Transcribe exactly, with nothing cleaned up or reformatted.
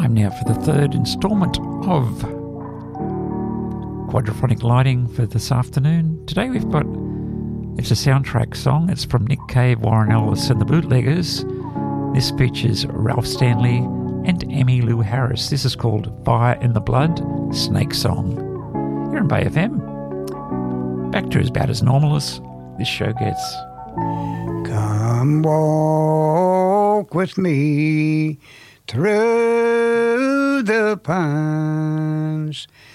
Time now for the third instalment of Quadraphonic Lighting for this afternoon. Today we've got, it's a soundtrack song. It's from Nick Cave, Warren Ellis and the Bootleggers. This features Ralph Stanley and Emmylou Harris. This is called Fire in the Blood, Snake Song. Here in Bay F M. Back to about as normal as this show gets. Come walk with me through the pines